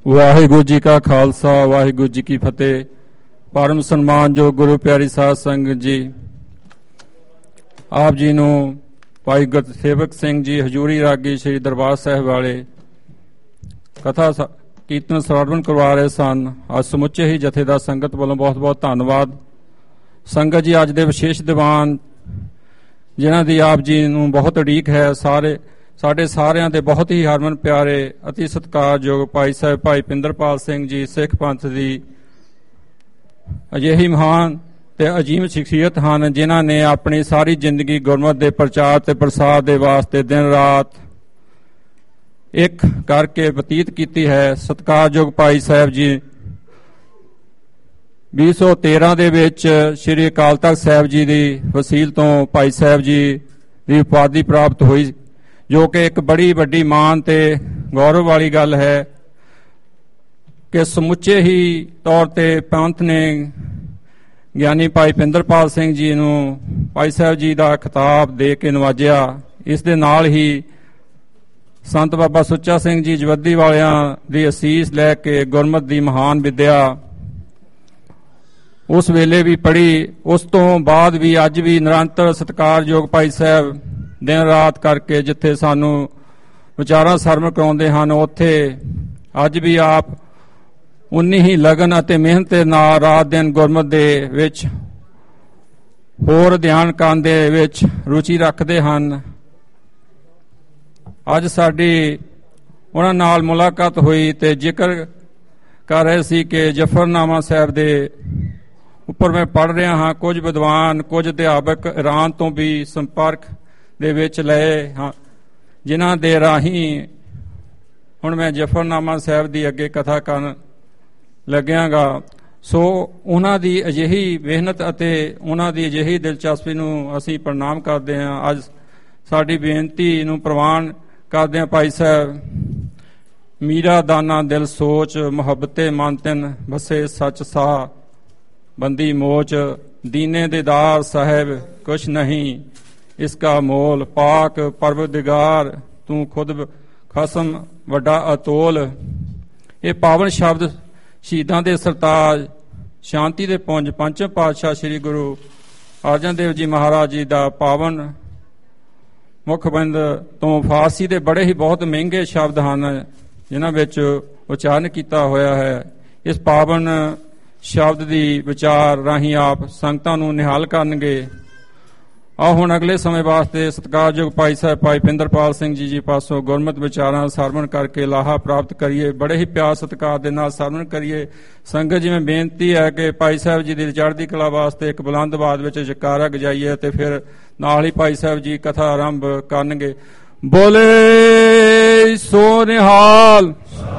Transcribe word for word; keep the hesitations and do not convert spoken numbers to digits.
ਵਾਹਿਗੁਰੂ ਜੀ ਕਾ ਖਾਲਸਾ, ਵਾਹਿਗੁਰੂ ਜੀ ਕੀ ਫਤਿਹ। ਪਰਮ ਸਨਮਾਨਯੋਗ ਗੁਰੂ ਪਿਆਰੀ ਸਾਧ ਸੰਗਤ ਜੀ, ਆਪ ਜੀ ਨੂੰ ਭਾਈ ਗੁਰਸੇਵਕ ਸਿੰਘ ਜੀ ਹਜ਼ੂਰੀ ਰਾਗੀ ਸ੍ਰੀ ਦਰਬਾਰ ਸਾਹਿਬ ਵਾਲੇ ਕਥਾ ਕੀਰਤਨ ਸਰਵਣ ਕਰਵਾ ਰਹੇ ਸਨ। ਅੱਜ ਸਮੁੱਚੇ ਹੀ ਜਥੇ ਦਾ ਸੰਗਤ ਵੱਲੋਂ ਬਹੁਤ ਬਹੁਤ ਧੰਨਵਾਦ। ਸੰਗਤ ਜੀ, ਅੱਜ ਦੇ ਵਿਸ਼ੇਸ਼ ਦੀਵਾਨ ਜਿਨ੍ਹਾਂ ਦੀ ਆਪ ਜੀ ਨੂੰ ਬਹੁਤ ਉਡੀਕ ਹੈ, ਸਾਰੇ ਸਾਡੇ ਸਾਰਿਆਂ ਦੇ ਬਹੁਤ ਹੀ ਹਰਮਨ ਪਿਆਰੇ ਅਤੀ ਸਤਿਕਾਰਯੋਗ ਭਾਈ ਸਾਹਿਬ ਭਾਈ ਪਿੰਦਰਪਾਲ ਸਿੰਘ ਜੀ ਸਿੱਖ ਪੰਥ ਦੀ ਅਜਿਹੀ ਮਹਾਨ ਤੇ ਅਜੀਮ ਸ਼ਖਸੀਅਤ ਹਨ, ਜਿਨ੍ਹਾਂ ਨੇ ਆਪਣੀ ਸਾਰੀ ਜ਼ਿੰਦਗੀ ਗੁਰਮਤਿ ਦੇ ਪ੍ਰਚਾਰ ਤੇ ਪ੍ਰਸਾਰ ਦੇ ਵਾਸਤੇ ਦਿਨ ਰਾਤ ਇੱਕ ਕਰਕੇ ਬਤੀਤ ਕੀਤੀ ਹੈ। ਸਤਿਕਾਰਯੋਗ ਭਾਈ ਸਾਹਿਬ ਜੀ ਵੀਹ ਸੌ ਤੇਰਾਂ ਦੇ ਵਿੱਚ ਸ੍ਰੀ ਅਕਾਲ ਤਖ਼ਤ ਸਾਹਿਬ ਜੀ ਦੀ ਵਸੀਲ ਤੋਂ ਭਾਈ ਸਾਹਿਬ ਜੀ ਦੀ ਉਪਾਧੀ ਪ੍ਰਾਪਤ ਹੋਈ, ਜੋ ਕਿ ਇੱਕ ਬੜੀ ਵੱਡੀ ਮਾਣ ਤੇ ਗੌਰਵ ਵਾਲੀ ਗੱਲ ਹੈ ਕਿ ਸਮੁੱਚੇ ਹੀ ਤੌਰ ਤੇ ਪੰਥ ਨੇ ਗਿਆਨੀ ਭਾਈ ਪਿੰਦਰਪਾਲ ਸਿੰਘ ਜੀ ਨੂੰ ਭਾਈ ਸਾਹਿਬ ਜੀ ਦਾ ਖਿਤਾਬ ਦੇ ਕੇ ਨਵਾਜਿਆ। ਇਸ ਦੇ ਨਾਲ ਹੀ ਸੰਤ ਬਾਬਾ ਸੁੱਚਾ ਸਿੰਘ ਜੀ ਜਵੱਦੀ ਵਾਲਿਆਂ ਦੀ ਅਸੀਸ ਲੈ ਕੇ ਗੁਰਮਤਿ ਦੀ ਮਹਾਨ ਵਿਦਿਆ ਉਸ ਵੇਲੇ ਵੀ ਪੜ੍ਹੀ, ਉਸ ਤੋਂ ਬਾਅਦ ਵੀ ਅੱਜ ਵੀ ਨਿਰੰਤਰ ਸਤਿਕਾਰਯੋਗ ਭਾਈ ਸਾਹਿਬ ਦਿਨ ਰਾਤ ਕਰਕੇ ਜਿੱਥੇ ਸਾਨੂੰ ਵਿਚਾਰਾਂ ਸਰਵਣ ਕਰਾਉਂਦੇ ਹਨ, ਉੱਥੇ ਅੱਜ ਵੀ ਆਪ ਉਨੀ ਹੀ ਲਗਨ ਅਤੇ ਮਿਹਨਤ ਦੇ ਨਾਲ ਰਾਤ ਦਿਨ ਗੁਰਮਤਿ ਦੇ ਵਿੱਚ ਹੋਰ ਧਿਆਨ ਕਰਨ ਦੇ ਵਿੱਚ ਰੁਚੀ ਰੱਖਦੇ ਹਨ। ਅੱਜ ਸਾਡੀ ਉਹਨਾਂ ਨਾਲ ਮੁਲਾਕਾਤ ਹੋਈ ਤੇ ਜ਼ਿਕਰ ਕਰ ਰਹੇ ਸੀ ਕਿ ਜਫਰਨਾਮਾ ਸਾਹਿਬ ਦੇ ਉੱਪਰ ਮੈਂ ਪੜ੍ਹ ਰਿਹਾ ਹਾਂ। ਕੁਝ ਵਿਦਵਾਨ, ਕੁਝ ਅਧਿਆਪਕ ਇਰਾਨ ਤੋਂ ਵੀ ਸੰਪਰਕ ਦੇ ਵਿੱਚ ਲਏ ਹਾਂ, ਜਿਨ੍ਹਾਂ ਦੇ ਰਾਹੀਂ ਹੁਣ ਮੈਂ ਜਫਰਨਾਮਾ ਸਾਹਿਬ ਦੀ ਅੱਗੇ ਕਥਾ ਕਰਨ ਲੱਗਿਆਗਾ। ਸੋ ਉਹਨਾਂ ਦੀ ਅਜਿਹੀ ਮਿਹਨਤ ਅਤੇ ਉਹਨਾਂ ਦੀ ਅਜਿਹੀ ਦਿਲਚਸਪੀ ਨੂੰ ਅਸੀਂ ਪ੍ਰਣਾਮ ਕਰਦੇ ਹਾਂ। ਅੱਜ ਸਾਡੀ ਬੇਨਤੀ ਨੂੰ ਪ੍ਰਵਾਨ ਕਰਦੇ ਹਾਂ। ਭਾਈ ਸਾਹਿਬ ਮੀਰਾ ਦਾਨਾ ਦਿਲ ਸੋਚ, ਮੁਹੱਬਤੇ ਮਨ ਤਿਨ ਬਸੇ ਸੱਚ ਸਾ, ਬੰਦੀ ਮੋਚ ਦੀਨੇ ਦੇਦਾਰ ਸਾਹਿਬ ਕੁਛ ਨਹੀਂ ਇਸਕਾ ਮੋਲ, ਪਾਕ ਪਰਵਰਦਿਗਾਰ ਤੂੰ ਖੁਦ ਖਸਮ ਵੱਡਾ ਅਤੋਲ। ਇਹ ਪਾਵਨ ਸ਼ਬਦ ਸ਼ਹੀਦਾਂ ਦੇ ਸਰਤਾਜ, ਸ਼ਾਂਤੀ ਦੇ ਪੁੰਜ, ਪੰਚਮ ਪਾਤਸ਼ਾਹ ਸ੍ਰੀ ਗੁਰੂ ਅਰਜਨ ਦੇਵ ਜੀ ਮਹਾਰਾਜ ਜੀ ਦਾ ਪਾਵਨ ਮੁਖਬੰਦ ਤੋਂ ਫਾਰਸੀ ਦੇ ਬੜੇ ਹੀ ਬਹੁਤ ਮਹਿੰਗੇ ਸ਼ਬਦ ਹਨ, ਜਿਨ੍ਹਾਂ ਵਿੱਚ ਉਚਾਰਨ ਕੀਤਾ ਹੋਇਆ ਹੈ। ਇਸ ਪਾਵਨ ਸ਼ਬਦ ਦੀ ਵਿਚਾਰ ਰਾਹੀਂ ਆਪ ਸੰਗਤਾਂ ਨੂੰ ਨਿਹਾਲ ਕਰਨਗੇ। ਆਓ ਹੁਣ ਅਗਲੇ ਸਮੇਂ ਵਾਸਤੇ ਸਤਿਕਾਰਯੋਗ ਭਾਈ ਸਾਹਿਬ ਭਾਈ ਪਿੰਦਰਪਾਲ ਸਿੰਘ ਜੀ ਜੀ ਪਾਸੋਂ ਗੁਰਮਤਿ ਵਿਚਾਰਾਂ ਸਰਵਣ ਕਰਕੇ ਲਾਹਾ ਪ੍ਰਾਪਤ ਕਰੀਏ। ਬੜੇ ਹੀ ਪਿਆਰ ਸਤਿਕਾਰ ਦੇ ਨਾਲ ਸਰਵਣ ਕਰੀਏ। ਸੰਗਤ ਜੀ ਮੈਂ ਬੇਨਤੀ ਹੈ ਕਿ ਭਾਈ ਸਾਹਿਬ ਜੀ ਦੀ ਚੜ੍ਹਦੀ ਕਲਾ ਵਾਸਤੇ ਇੱਕ ਬੁਲੰਦ ਆਵਾਜ਼ ਵਿੱਚ ਜੈਕਾਰਾ ਗਜਾਈਏ ਤੇ ਫਿਰ ਨਾਲ ਹੀ ਭਾਈ ਸਾਹਿਬ ਜੀ ਕਥਾ ਆਰੰਭ ਕਰਨਗੇ। ਬੋਲੇ ਸੋ ਨਿਹਾਲ।